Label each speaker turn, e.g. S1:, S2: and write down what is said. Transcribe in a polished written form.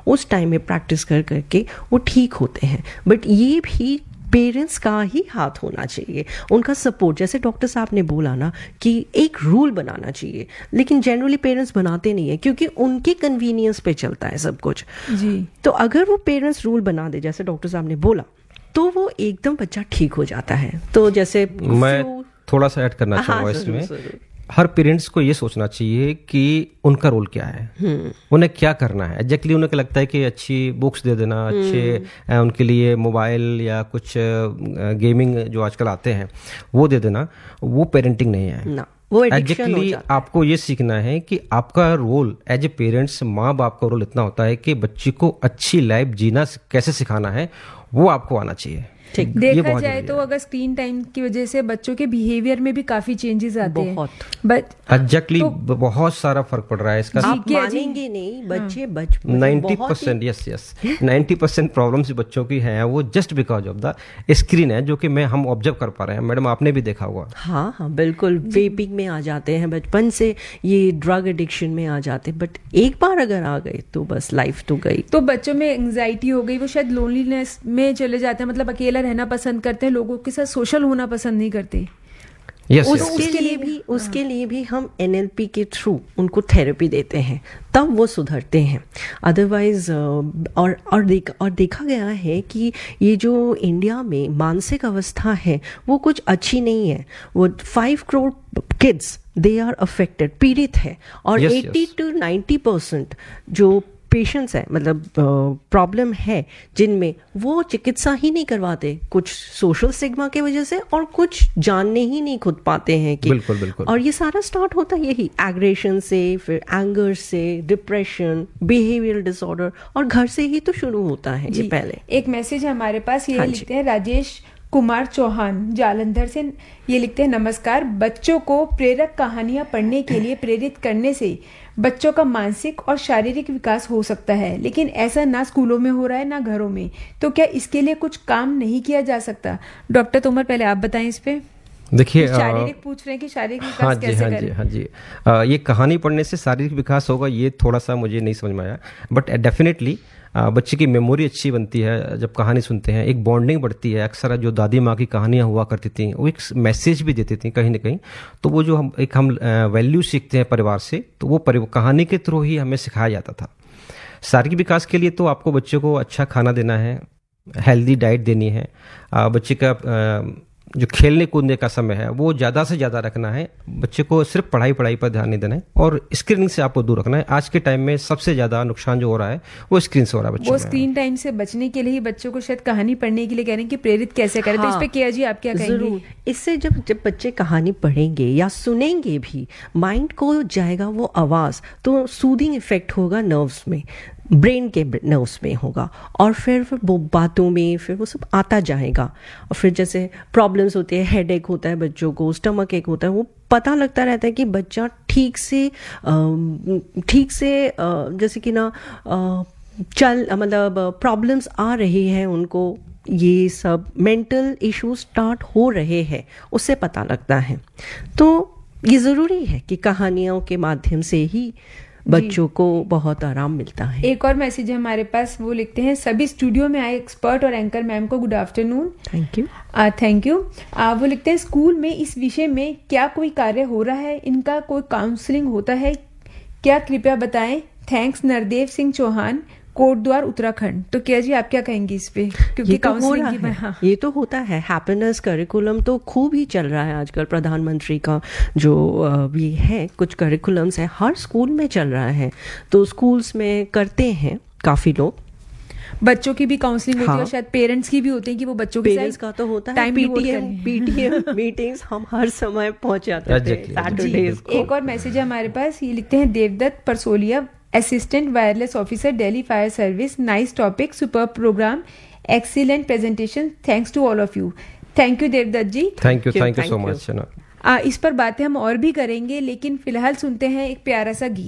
S1: उस टाइम में प्रैक्टिस कर करके वो ठीक होते हैं। बट ये भी पेरेंट्स का ही हाथ होना चाहिए, उनका सपोर्ट। जैसे डॉक्टर साहब ने बोला ना कि एक रूल बनाना चाहिए, लेकिन जनरली पेरेंट्स बनाते नहीं है क्योंकि उनके कन्वीनियंस पे चलता है सब कुछ जी। तो अगर वो पेरेंट्स रूल बना दे जैसे डॉक्टर साहब ने बोला तो वो एकदम बच्चा ठीक हो जाता है। तो जैसे
S2: मैं थोड़ा सा ऐड करना चाहूँगा इसमें, हर पेरेंट्स को ये सोचना चाहिए कि उनका रोल क्या है, उन्हें क्या करना है। एग्जैक्टली उन्हें क्या लगता है कि अच्छी बुक्स दे देना, अच्छे उनके लिए मोबाइल या कुछ गेमिंग जो आजकल आते हैं वो दे देना, वो पेरेंटिंग नहीं है ना। वो एग्जैक्टली आपको ये सीखना है कि आपका रोल एज ए पेरेंट्स, माँ बाप का रोल इतना होता है कि बच्चे को अच्छी लाइफ जीना कैसे सिखाना है वो आपको आना चाहिए।
S3: देखा जाए तो अगर स्क्रीन टाइम की वजह से बच्चों के बिहेवियर में भी काफी चेंजेस आते हैं, बट
S2: एग्जैक्टली बहुत सारा फर्क पड़ रहा है इसका।
S1: आप मानेंगे नहीं, बच्चे
S2: 90% यस 90% प्रॉब्लम्स बच्चों की हैं वो just because of the screen है, जो कि हम ऑब्जर्व कर पा रहे हैं। मैडम आपने भी देखा होगा।
S1: हाँ बिल्कुल, वेपिंग में आ जाते हैं बचपन से, ये ड्रग एडिक्शन में आ जाते हैं, बट एक बार अगर आ गए तो बस लाइफ तो गई।
S3: तो बच्चों में एंग्जाइटी हो गई, वो शायद लोनलीनेस में चले जाते हैं, मतलब अकेला रहना पसंद करते हैं, लोगों के साथ सोशल होना पसंद नहीं करते।
S1: उसके लिए भी हम NLP के थ्रू उनको थेरेपी देते हैं, तब वो सुधरते हैं। अदरवाइज और देखा गया है कि ये जो इंडिया में मानसिक अवस्था है वो कुछ अच्छी नहीं है। वो 5 crore kids they are affected, पीड़ित है, और 80 to 90% जो पेशेंट्स है, मतलब प्रॉब्लम है जिनमें वो चिकित्सा ही नहीं करवाते, कुछ सोशल सिग्मा की वजह से और कुछ जानने ही नहीं खुद पाते हैं कि
S2: बिल्कुल।
S1: और ये सारा स्टार्ट होता है यही एग्रेशन से, फिर एंगर से, डिप्रेशन, बिहेवियरल डिसऑर्डर, और घर से ही तो शुरू होता है ये पहले।
S3: एक मैसेज है हमारे पास, ये लिखते हैं राजेश कुमार चौहान जालंधर से। ये लिखते हैं, नमस्कार, बच्चों को प्रेरक कहानियां पढ़ने के लिए प्रेरित करने से बच्चों का मानसिक और शारीरिक विकास हो सकता है, लेकिन ऐसा ना स्कूलों में हो रहा है ना घरों में, तो क्या इसके लिए कुछ काम नहीं किया जा सकता? डॉक्टर तोमर पहले आप बताएं इस पे।
S2: देखिए
S3: शारीरिक पूछ रहे हैं कि शारीरिक विकास कैसे करें?
S2: हाँ जी ये कहानी पढ़ने से शारीरिक विकास होगा, ये थोड़ा सा मुझे नहीं समझ में आया, बट डेफिनेटली बच्चे की मेमोरी अच्छी बनती है जब कहानी सुनते हैं, एक बॉन्डिंग बढ़ती है। अक्सर जो दादी माँ की कहानियाँ हुआ करती थी वो एक मैसेज भी देती थी कहीं ना कहीं, तो वो जो हम वैल्यू सीखते हैं परिवार से, तो वो कहानी के थ्रू ही हमें सिखाया जाता था। शारीरिक विकास के लिए तो आपको बच्चे को अच्छा खाना देना है, हेल्दी डाइट देनी है, बच्चे का जो खेलने कूदने का समय है वो ज़्यादा से ज़्यादा रखना है, बच्चे को सिर्फ पढ़ाई पर ध्यान नहीं देना है, और स्क्रीनिंग से आपको दूर रखना है। आज के टाइम में सबसे ज़्यादा नुकसान जो हो रहा है वो स्क्रीन से हो रहा है बच्चों
S3: वो स्क्रीन टाइम से बचने के लिए ही बच्चों को शायद कहानी पढ़ने के लिए कह रहे हैं कि प्रेरित कैसे करें। तो इस पे किया जी आप क्या कहेंगे?
S1: जरूर, इससे जब बच्चे कहानी पढ़ेंगे या सुनेंगे भी, माइंड को जाएगा वो आवाज़, तो सूदिंग इफेक्ट होगा नर्व्स में, ब्रेन के नर्व्स में होगा, और फिर वो बातों में फिर वो सब आता जाएगा। और फिर जैसे प्रॉब्लम्स होते हैं, हेडेक होता है बच्चों को, स्टमक एक होता है, वो पता लगता रहता है कि बच्चा ठीक से जैसे कि ना मतलब प्रॉब्लम्स आ रही है उनको, ये सब मेंटल इश्यूज स्टार्ट हो रहे हैं, उससे पता लगता है। तो ये ज़रूरी है कि कहानियों के माध्यम से ही बच्चों को बहुत आराम मिलता है।
S3: एक और मैसेज है हमारे पास, वो लिखते हैं, सभी स्टूडियो में आए एक्सपर्ट और एंकर मैम को good afternoon.
S1: Thank you.
S3: Thank you. वो लिखते हैं, स्कूल में इस विषय में क्या कोई कार्य हो रहा है? इनका कोई काउंसलिंग होता है क्या? कृपया बताएं। थैंक्स, नरदेव सिंह चौहान, कोटद्वार, उत्तराखंड। तो क्या जी आप क्या कहेंगे इस पे? क्योंकि काउंसलिंग की
S1: ये तो होता है। हैप्पीनेस करिकुलम तो खूब ही चल रहा है आजकल, प्रधानमंत्री का जो ये है, कुछ करिकुलम्स है, हर स्कूल में चल रहा है, तो स्कूल्स में करते हैं काफी लोग।
S3: बच्चों की भी काउंसलिंग होती है, और शायद पेरेंट्स की भी होती है कि वो बच्चों के
S1: पेरेंट्स का तो होता है, पीटीएम मीटिंग्स हम हर समय पहुंच जाते थे सैटरडेज को।
S3: एक और मैसेज है हमारे पास, ये लिखते हैं, Devdutt परसोलिया, assistant wireless officer, Delhi fire service. Nice topic, super programme, excellent presentation, thanks to all of you. Thank you Devdutt ji.
S2: Thank you so much.
S3: इस पर बातें हम और भी करेंगे, लेकिन फिलहाल सुनते हैं एक प्यारा सा गीत।